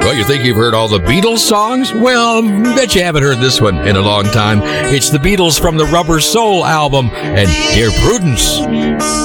Well, you think you've heard all the Beatles songs? Well, bet you haven't heard this one in a long time. It's the Beatles from the Rubber Soul album and Dear Prudence.